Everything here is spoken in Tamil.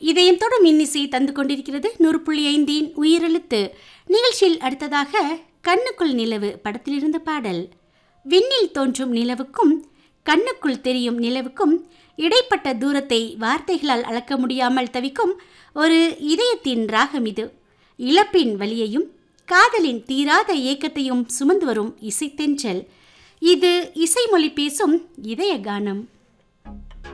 இதயம் தொடும் இன்னிசை தந்து கொண்டிருக்கிறது 100.5 உயிரெழுத்து நிகழ்ச்சியில். அடுத்ததாக கண்ணுக்குள் நிலவு படத்திலிருந்து பாடல். விண்ணில் தோன்றும் நிலவுக்கும் கண்ணுக்குள் தெரியும் நிலவுக்கும் இடைப்பட்ட தூரத்தை வார்த்தைகளால் அளக்க முடியாமல் தவிக்கும் ஒரு இதயத்தின் ராகம் இது. இழப்பின் வலியையும் காதலின் தீராத ஏக்கத்தையும் சுமந்து வரும் இசைத்தென்றல் இது. இசைமொழி பேசும் இதய கானம்.